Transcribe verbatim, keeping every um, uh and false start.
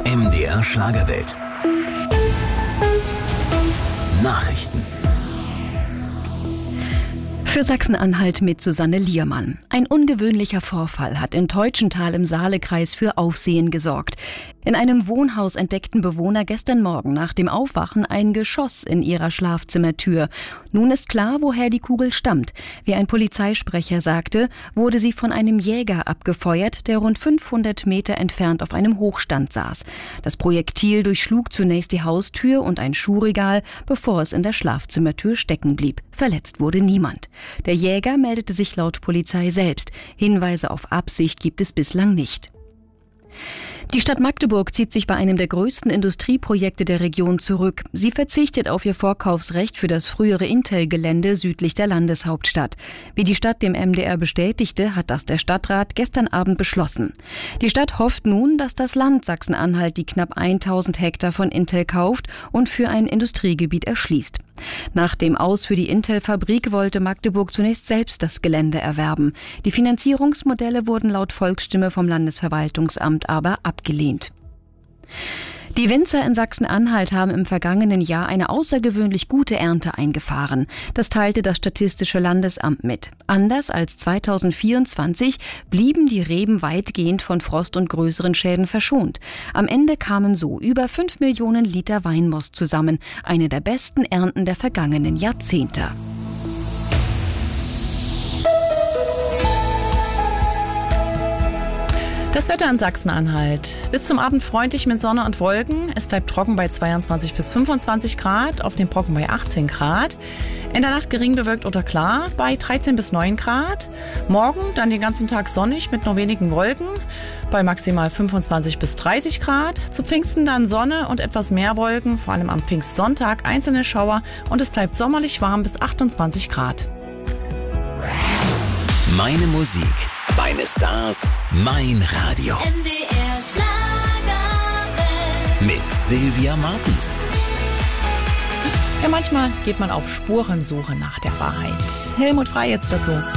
M D R Schlagerwelt. Nachrichten. Für Sachsen-Anhalt mit Susanne Liermann. Ein ungewöhnlicher Vorfall hat in Teutschenthal im Saalekreis für Aufsehen gesorgt. In einem Wohnhaus entdeckten Bewohner gestern Morgen nach dem Aufwachen ein Geschoss in ihrer Schlafzimmertür. Nun ist klar, woher die Kugel stammt. Wie ein Polizeisprecher sagte, wurde sie von einem Jäger abgefeuert, der rund fünfhundert Meter entfernt auf einem Hochstand saß. Das Projektil durchschlug zunächst die Haustür und ein Schuhregal, bevor es in der Schlafzimmertür stecken blieb. Verletzt wurde niemand. Der Jäger meldete sich laut Polizei selbst. Hinweise auf Absicht gibt es bislang nicht. Die Stadt Magdeburg zieht sich bei einem der größten Industrieprojekte der Region zurück. Sie verzichtet auf ihr Vorkaufsrecht für das frühere Intel-Gelände südlich der Landeshauptstadt. Wie die Stadt dem M D R bestätigte, hat das der Stadtrat gestern Abend beschlossen. Die Stadt hofft nun, dass das Land Sachsen-Anhalt die knapp tausend Hektar von Intel kauft und für ein Industriegebiet erschließt. Nach dem Aus für die Intel-Fabrik wollte Magdeburg zunächst selbst das Gelände erwerben. Die Finanzierungsmodelle wurden laut Volksstimme vom Landesverwaltungsamt aber abgelehnt. Die Winzer in Sachsen-Anhalt haben im vergangenen Jahr eine außergewöhnlich gute Ernte eingefahren. Das teilte das Statistische Landesamt mit. Anders als zweitausendvierundzwanzig blieben die Reben weitgehend von Frost und größeren Schäden verschont. Am Ende kamen so über fünf Millionen Liter Weinmost zusammen, eine der besten Ernten der vergangenen Jahrzehnte. Das Wetter in Sachsen-Anhalt. Bis zum Abend freundlich mit Sonne und Wolken. Es bleibt trocken bei zweiundzwanzig bis fünfundzwanzig Grad, auf dem Brocken bei achtzehn Grad. In der Nacht gering bewölkt oder klar bei dreizehn bis neun Grad. Morgen dann den ganzen Tag sonnig mit nur wenigen Wolken bei maximal fünfundzwanzig bis dreißig Grad. Zu Pfingsten dann Sonne und etwas mehr Wolken, vor allem am Pfingstsonntag einzelne Schauer und es bleibt sommerlich warm bis achtundzwanzig Grad. Meine Musik, meine Stars, mein Radio. M D R Schlagerwelt. Mit Sylvia Martens. Ja, manchmal geht man auf Spurensuche nach der Wahrheit. Helmut Frey jetzt dazu.